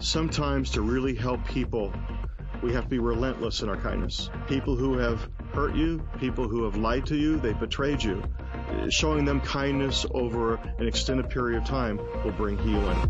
Sometimes to really help people, we have to be relentless in our kindness. People who have hurt you, people who have lied to you, they betrayed you. Showing them kindness over an extended period of time will bring healing.